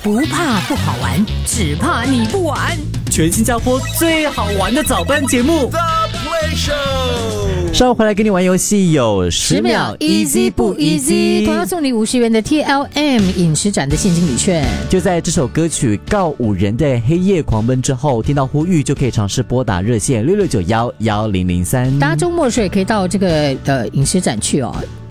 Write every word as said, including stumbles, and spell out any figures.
不怕不好玩，只怕你不玩。 全新加坡最好玩的早班节目 The Play Show， 稍后回来跟你玩游戏，有十秒 easy 不 easy， 同样送你五十元的 T L M 饮食展的现金礼券。 就在这首歌曲告五人的黑夜狂奔之后，听到呼吁就可以尝试拨打热线六六九一一零零三。 大家周末的时候也可以到这个呃饮食展去哦。